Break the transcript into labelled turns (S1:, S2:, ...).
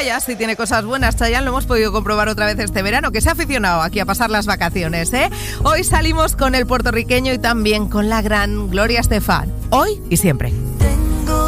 S1: Vaya, sí tiene cosas buenas, Chayanne, lo hemos podido comprobar otra vez este verano, que se ha aficionado aquí a pasar las vacaciones, ¿eh? Hoy salimos con el puertorriqueño y también con la gran Gloria Estefan. Hoy y siempre.